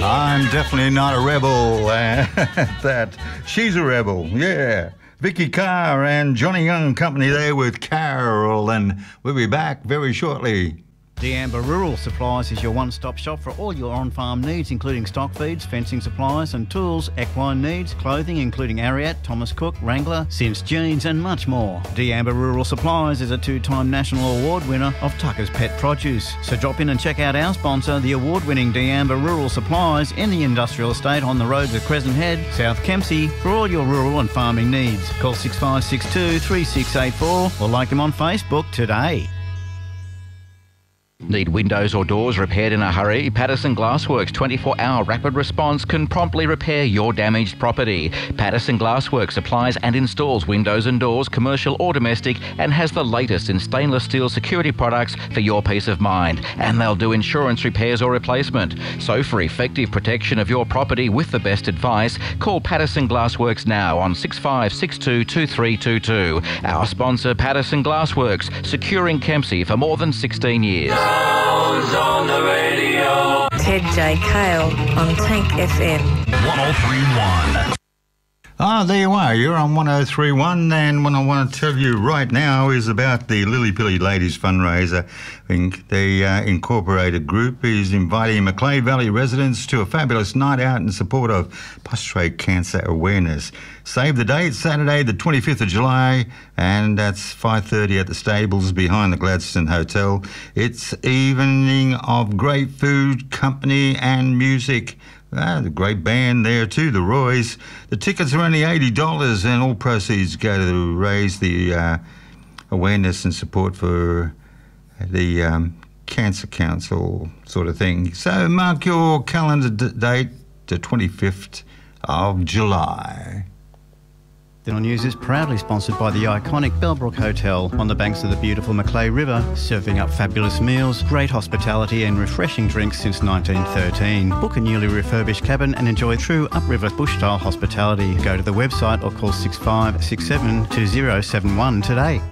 I'm definitely not a rebel. That she's a rebel, yeah. Vicky Carr and Johnny Young Company there with Carol, and we'll be back very shortly. D'Amber Rural Supplies is your one-stop shop for all your on-farm needs, including stock feeds, fencing supplies and tools, equine needs, clothing including Ariat, Thomas Cook, Wrangler, Sims Jeans and much more. D'Amber Rural Supplies is a 2-time national award winner of Tucker's Pet Produce. So drop in and check out our sponsor, the award-winning D'Amber Rural Supplies in the industrial estate on the roads of Crescent Head, South Kempsey, for all your rural and farming needs. Call 6562 3684 or like them on Facebook today. Need windows or doors repaired in a hurry? Patterson Glassworks 24-hour rapid response can promptly repair your damaged property. Patterson Glassworks supplies and installs windows and doors, commercial or domestic, and has the latest in stainless steel security products for your peace of mind. And they'll do insurance repairs or replacement. So for effective protection of your property with the best advice, call Patterson Glassworks now on 6562 2322. Our sponsor, Patterson Glassworks, securing Kempsey for more than 16 years. On the radio. Ted J. Kale on Tank FM 103.1. There you are. You're on 103.1, and what I want to tell you right now is about the Lily Pilly Ladies fundraiser. The incorporated group is inviting Macleay Valley residents to a fabulous night out in support of prostate cancer awareness. Save the date, Saturday the 25th of July, and that's 5:30 at the stables behind the Gladstone Hotel. It's evening of great food, company and music. The great band there too, the Roys. The tickets are only $80 and all proceeds go to raise the awareness and support for the Cancer Council sort of thing. So mark your calendar date, the 25th of July. The News is proudly sponsored by the iconic Bellbrook Hotel on the banks of the beautiful Macleay River, serving up fabulous meals, great hospitality and refreshing drinks since 1913. Book a newly refurbished cabin and enjoy true upriver bush-style hospitality. Go to the website or call 6567 2071 today.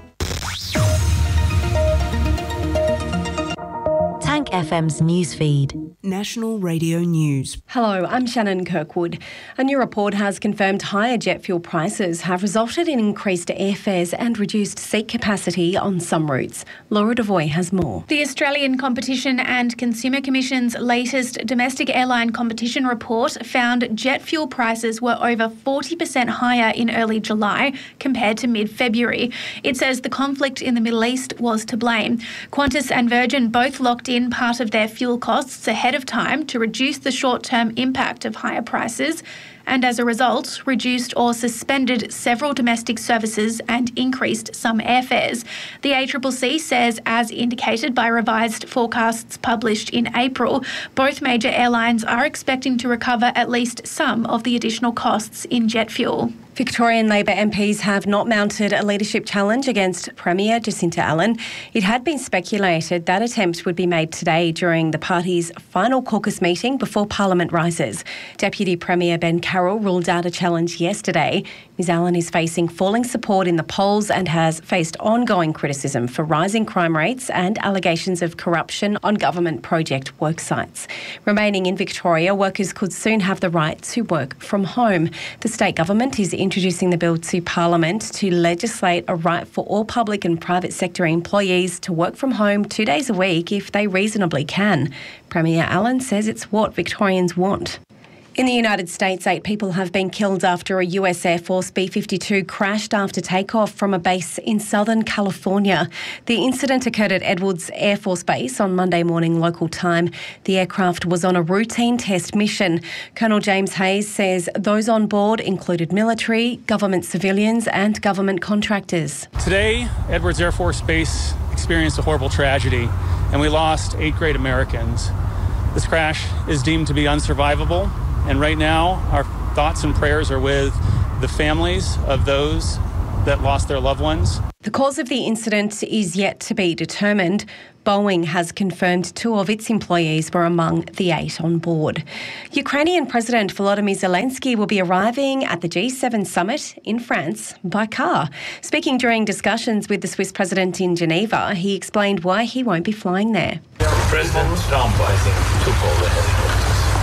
Tank FM's newsfeed. National Radio News. Hello, I'm Shannon Kirkwood. A new report has confirmed higher jet fuel prices have resulted in increased airfares and reduced seat capacity on some routes. Laura Devoy has more. The Australian Competition and Consumer Commission's latest domestic airline competition report found jet fuel prices were over 40% higher in early July compared to mid-February. It says the conflict in the Middle East was to blame. Qantas and Virgin both locked in part of their fuel costs ahead of time to reduce the short-term impact of higher prices, and as a result, reduced or suspended several domestic services and increased some airfares. The ACCC says, as indicated by revised forecasts published in April, both major airlines are expecting to recover at least some of the additional costs in jet fuel. Victorian Labor MPs have not mounted a leadership challenge against Premier Jacinta Allan. It had been speculated that attempt would be made today during the party's final caucus meeting before Parliament rises. Deputy Premier Ben Carroll ruled out a challenge yesterday. Ms Allan is facing falling support in the polls and has faced ongoing criticism for rising crime rates and allegations of corruption on government project worksites. Remaining in Victoria, workers could soon have the right to work from home. The state government is introducing the bill to Parliament to legislate a right for all public and private sector employees to work from home 2 days a week if they reasonably can. Premier Allan says it's what Victorians want. In the United States, 8 people have been killed after a US Air Force B-52 crashed after takeoff from a base in Southern California. The incident occurred at Edwards Air Force Base on Monday morning local time. The aircraft was on a routine test mission. Colonel James Hayes says those on board included military, government civilians and government contractors. Today, Edwards Air Force Base experienced a horrible tragedy and we lost 8 great Americans. This crash is deemed to be unsurvivable. And right now, our thoughts and prayers are with the families of those that lost their loved ones. The cause of the incident is yet to be determined. Boeing has confirmed 2 of its employees were among the 8 on board. Ukrainian President Volodymyr Zelensky will be arriving at the G7 summit in France by car. Speaking during discussions with the Swiss president in Geneva, he explained why he won't be flying there. President Trump, I think, took all the helicopters. The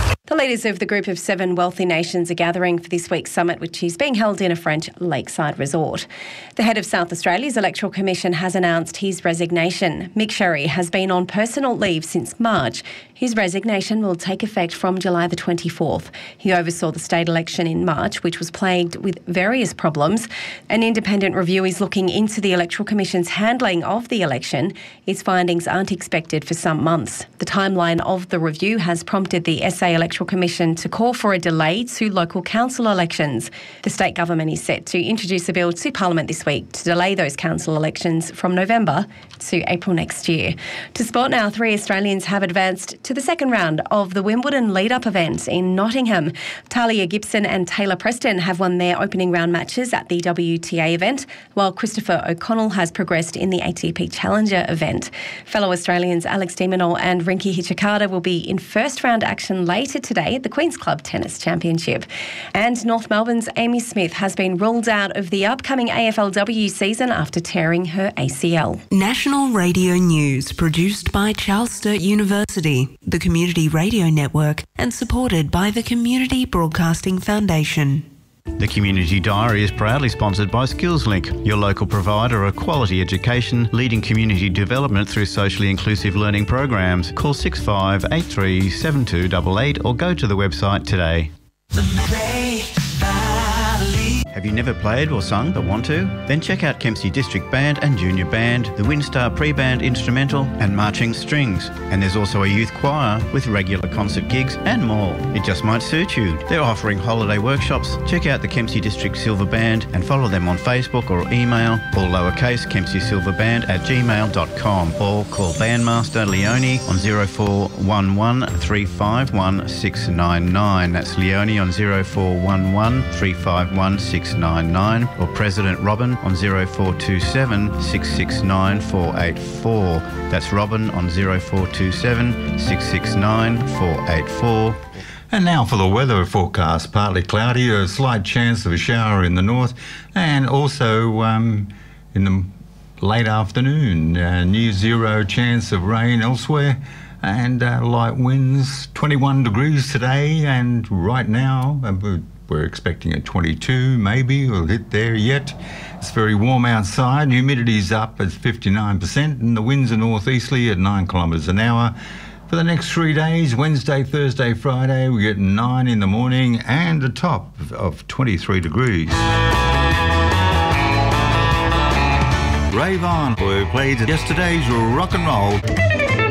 Leaders of the Group of 7 wealthy nations are gathering for this week's summit, which is being held in a French lakeside resort. The head of South Australia's Electoral Commission has announced his resignation. Mick Sherry has been on personal leave since March. His resignation will take effect from July the 24th. He oversaw the state election in March, which was plagued with various problems. An independent review is looking into the Electoral Commission's handling of the election. Its findings aren't expected for some months. The timeline of the review has prompted the SA Electoral Commission to call for a delay to local council elections. The state government is set to introduce a bill to Parliament this week to delay those council elections from November to April next year. To sport now, 3 Australians have advanced to the second round of the Wimbledon lead-up event in Nottingham. Talia Gibson and Taylor Preston have won their opening round matches at the WTA event, while Christopher O'Connell has progressed in the ATP Challenger event. Fellow Australians Alex de Minaur and Rinky Hijikata will be in first round action later today at the Queen's Club Tennis Championship. And North Melbourne's Amy Smith has been ruled out of the upcoming AFLW season after tearing her ACL. National Radio News, produced by Charles Sturt University, the Community Radio Network, and supported by the Community Broadcasting Foundation. The Community Diary is proudly sponsored by SkillsLink, your local provider of quality education, leading community development through socially inclusive learning programs. Call 6583 7288 or go to the website today. Have you never played or sung but want to? Then check out Kempsey District Band and Junior Band, the Windstar Pre-Band Instrumental and Marching Strings. And there's also a youth choir with regular concert gigs and more. It just might suit you. They're offering holiday workshops. Check out the Kempsey District Silver Band and follow them on Facebook or email, all lowercase, kempseysilverband@gmail.com, or call Bandmaster Leonie on 0411 351 699. That's Leonie on 0411 351 699, or President Robin on 0427 669 484. That's Robin on 0427 669 484. And now for the weather forecast. Partly cloudy, a slight chance of a shower in the north, and also in the late afternoon, near zero chance of rain elsewhere, and light winds. 21 degrees today, and right now we're expecting a 22, maybe. We'll hit there yet. It's very warm outside. Humidity's up at 59%, and the winds are northeasterly at 9 kilometres an hour. For the next 3 days, Wednesday, Thursday, Friday, we get 9 in the morning and a top of 23 degrees. Rave on. We played yesterday's rock and roll.